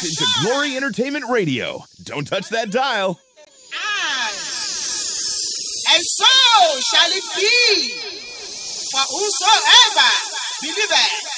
into Glory Entertainment Radio. Don't touch that dial. And so shall it be for whosoever believeth.